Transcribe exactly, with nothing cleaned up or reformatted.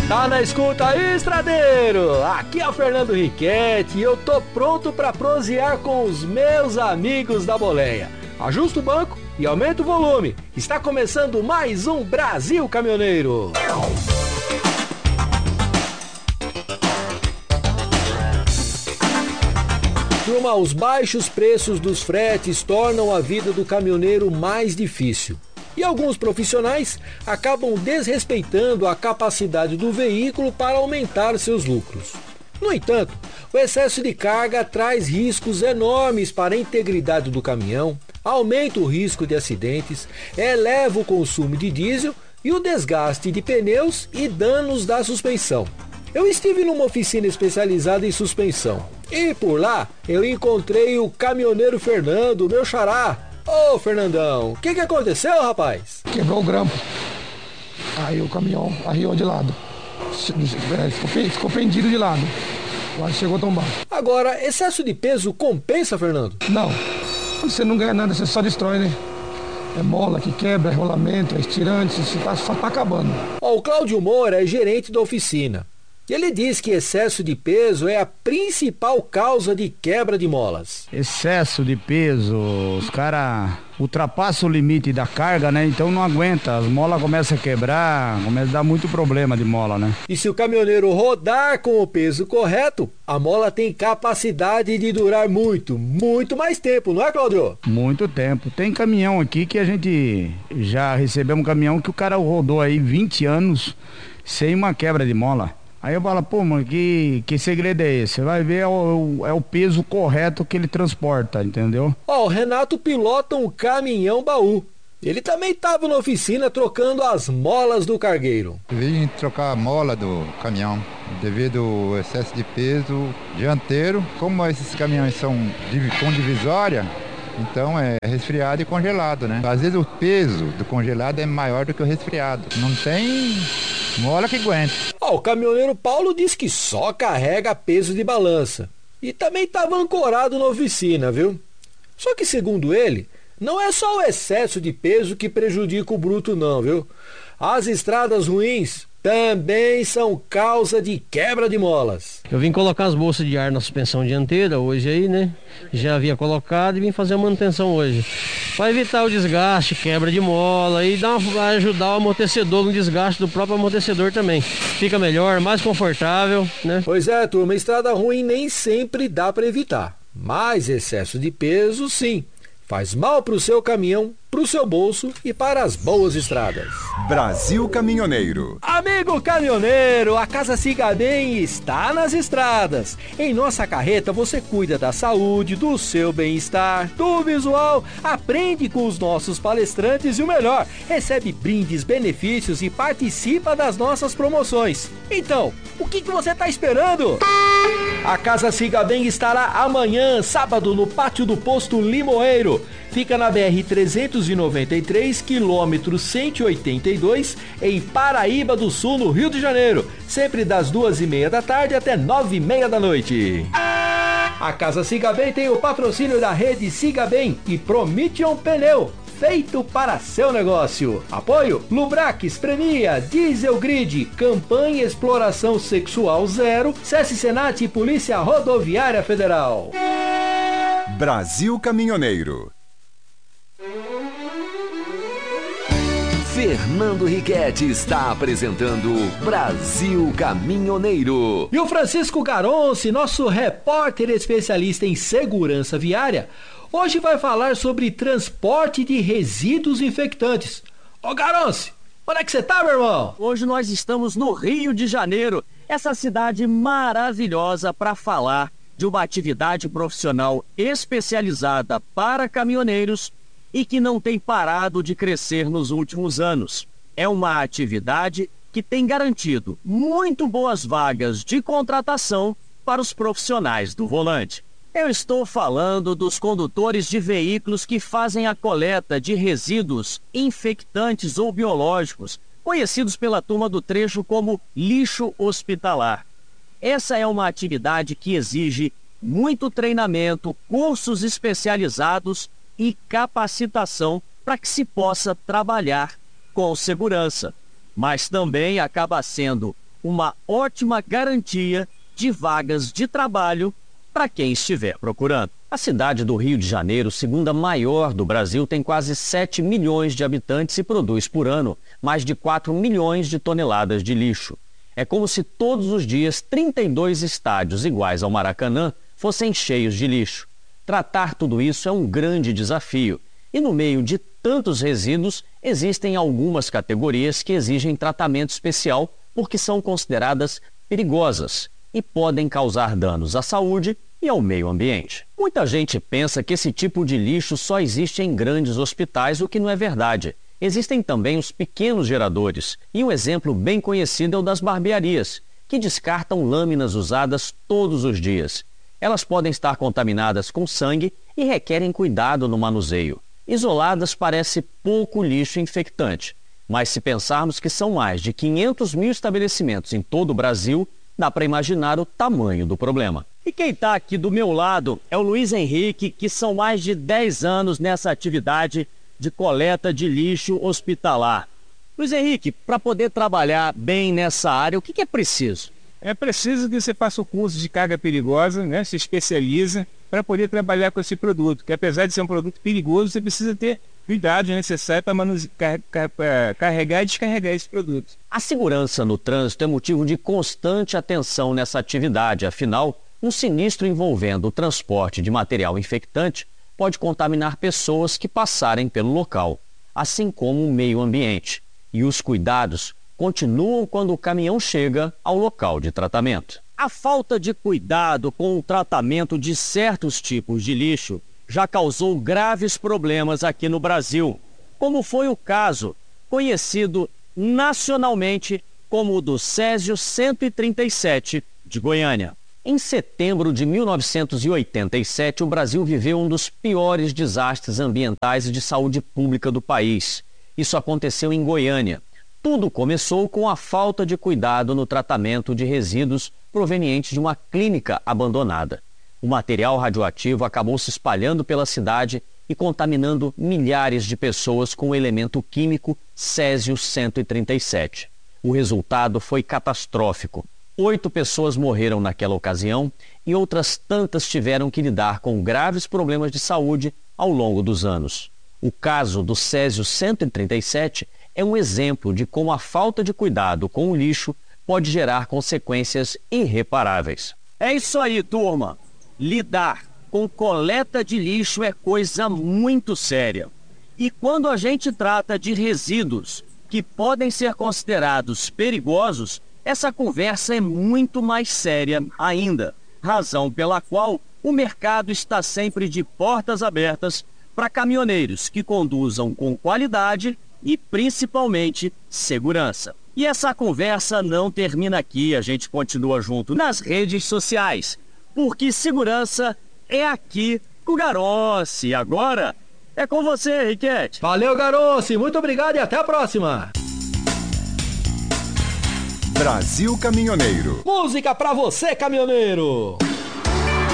Tá na escuta aí, estradeiro? Aqui é o Fernando Riquetti e eu tô pronto pra prosear com os meus amigos da boleia. Ajusta o banco e aumenta o volume. Está começando mais um Brasil Caminhoneiro. Turma, os baixos preços dos fretes tornam a vida do caminhoneiro mais difícil. E alguns profissionais acabam desrespeitando a capacidade do veículo para aumentar seus lucros. No entanto, o excesso de carga traz riscos enormes para a integridade do caminhão, aumenta o risco de acidentes, eleva o consumo de diesel e o desgaste de pneus e danos da suspensão. Eu estive numa oficina especializada em suspensão e por lá eu encontrei o caminhoneiro Fernando, meu xará. Ô Fernandão, o que que aconteceu, rapaz? Quebrou o grampo. Aí o caminhão arriou de lado. Ficou, ficou pendido de lado. Quase chegou a tombar. Agora, excesso de peso compensa, Fernando? Não. Você não ganha nada, você só destrói, né? É mola que quebra, é rolamento, é estirante, você tá, só tá acabando. Ó, o Cláudio Moura é gerente da oficina. Ele diz que excesso de peso é a principal causa de quebra de molas. Excesso de peso, os caras ultrapassam o limite da carga, né? Então não aguenta, as molas começam a quebrar, começa a dar muito problema de mola, né? E se o caminhoneiro rodar com o peso correto, a mola tem capacidade de durar muito, muito mais tempo, não é, Cláudio? Muito tempo. Tem caminhão aqui que a gente já recebeu um caminhão que o cara rodou aí vinte anos sem uma quebra de mola. Aí eu falo, pô, mano, que, que segredo é esse? Você vai ver, é o, é o peso correto que ele transporta, entendeu? Ó, o Renato pilota um caminhão baú. Ele também estava na oficina trocando as molas do cargueiro. Vim trocar a mola do caminhão devido ao excesso de peso dianteiro. Como esses caminhões são com divisória, então é resfriado e congelado, né? Às vezes o peso do congelado é maior do que o resfriado. Não tem mola que aguente. Ó, o caminhoneiro Paulo diz que só carrega peso de balança. E também estava ancorado na oficina, viu? Só que segundo ele, não é só o excesso de peso que prejudica o bruto não, viu? As estradas ruins também são causa de quebra de molas. Eu vim colocar as bolsas de ar na suspensão dianteira hoje aí, né? Já havia colocado e vim fazer a manutenção hoje. Para evitar o desgaste, quebra de mola e dar uma, ajudar o amortecedor no desgaste do próprio amortecedor também. Fica melhor, mais confortável, né? Pois é, turma, estrada ruim nem sempre dá para evitar. Mas excesso de peso, sim. Faz mal para o seu caminhão, para o seu bolso e para as boas estradas. Brasil Caminhoneiro. Amigo caminhoneiro, a Casa Siga Bem está nas estradas. Em nossa carreta você cuida da saúde, do seu bem-estar, do visual, aprende com os nossos palestrantes e o melhor, recebe brindes, benefícios e participa das nossas promoções. Então, o que, que você está esperando? A Casa Siga Bem estará amanhã, sábado, no pátio do posto Limoeiro. Fica na B R trezentos e noventa e três, quilômetro cento e oitenta e dois, em Paraíba do Sul, no Rio de Janeiro. Sempre das duas e meia da tarde até nove e meia da noite. A Casa Siga Bem tem o patrocínio da rede Siga Bem e Prometeon Pneu, feito para seu negócio. Apoio Lubrax, Premia, Diesel Grid, Campanha Exploração Sexual Zero, SESC Senat e Polícia Rodoviária Federal. Brasil Caminhoneiro. Fernando Riquetti está apresentando Brasil Caminhoneiro. E o Francisco Garonci, nosso repórter especialista em segurança viária, hoje vai falar sobre transporte de resíduos infectantes. Ô Garonci, onde é que você tá, meu irmão? Hoje nós estamos no Rio de Janeiro, essa cidade maravilhosa para falar de uma atividade profissional especializada para caminhoneiros e que não tem parado de crescer nos últimos anos. É uma atividade que tem garantido muito boas vagas de contratação para os profissionais do volante. Eu estou falando dos condutores de veículos que fazem a coleta de resíduos infectantes ou biológicos, conhecidos pela turma do trecho como lixo hospitalar. Essa é uma atividade que exige muito treinamento, cursos especializados e capacitação para que se possa trabalhar com segurança. Mas também acaba sendo uma ótima garantia de vagas de trabalho para quem estiver procurando. A cidade do Rio de Janeiro, segunda maior do Brasil, tem quase sete milhões de habitantes e produz por ano mais de quatro milhões de toneladas de lixo. É como se todos os dias trinta e dois estádios iguais ao Maracanã fossem cheios de lixo. Tratar tudo isso é um grande desafio. E no meio de tantos resíduos, existem algumas categorias que exigem tratamento especial porque são consideradas perigosas e podem causar danos à saúde e ao meio ambiente. Muita gente pensa que esse tipo de lixo só existe em grandes hospitais, o que não é verdade. Existem também os pequenos geradores, e um exemplo bem conhecido é o das barbearias, que descartam lâminas usadas todos os dias. Elas podem estar contaminadas com sangue e requerem cuidado no manuseio. Isoladas, parece pouco lixo infectante, mas se pensarmos que são mais de quinhentos mil estabelecimentos em todo o Brasil, dá para imaginar o tamanho do problema. E quem está aqui do meu lado é o Luiz Henrique, que são mais de dez anos nessa atividade de coleta de lixo hospitalar. Luiz Henrique, para poder trabalhar bem nessa área, o que, que é preciso? É preciso que você faça o curso de carga perigosa, né? Se especializa para poder trabalhar com esse produto, que apesar de ser um produto perigoso, você precisa ter cuidado necessário para manuse... car... Car... carregar e descarregar esse produto. A segurança no trânsito é motivo de constante atenção nessa atividade, afinal, um sinistro envolvendo o transporte de material infectante pode contaminar pessoas que passarem pelo local, assim como o meio ambiente. E os cuidados continuam quando o caminhão chega ao local de tratamento. A falta de cuidado com o tratamento de certos tipos de lixo já causou graves problemas aqui no Brasil, como foi o caso conhecido nacionalmente como o do Césio cento e trinta e sete de Goiânia. Em setembro de mil novecentos e oitenta e sete, o Brasil viveu um dos piores desastres ambientais e de saúde pública do país. Isso aconteceu em Goiânia. Tudo começou com a falta de cuidado no tratamento de resíduos provenientes de uma clínica abandonada. O material radioativo acabou se espalhando pela cidade e contaminando milhares de pessoas com o elemento químico Césio cento e trinta e sete. O resultado foi catastrófico. Oito pessoas morreram naquela ocasião e outras tantas tiveram que lidar com graves problemas de saúde ao longo dos anos. O caso do Césio cento e trinta e sete é um exemplo de como a falta de cuidado com o lixo pode gerar consequências irreparáveis. É isso aí, turma. Lidar com coleta de lixo é coisa muito séria. E quando a gente trata de resíduos que podem ser considerados perigosos, essa conversa é muito mais séria ainda, razão pela qual o mercado está sempre de portas abertas para caminhoneiros que conduzam com qualidade e, principalmente, segurança. E essa conversa não termina aqui, a gente continua junto nas redes sociais, porque segurança é aqui com o Garossi. Agora é com você, Riquete. Valeu, Garossi, muito obrigado e até a próxima. Brasil Caminhoneiro. Música pra você, caminhoneiro.